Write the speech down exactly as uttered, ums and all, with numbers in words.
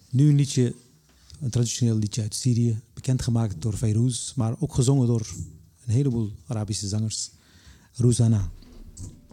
Nu een liedje, een traditioneel liedje uit Syrië, bekendgemaakt door Fayrouz, maar ook gezongen door een heleboel Arabische zangers. Rouzana.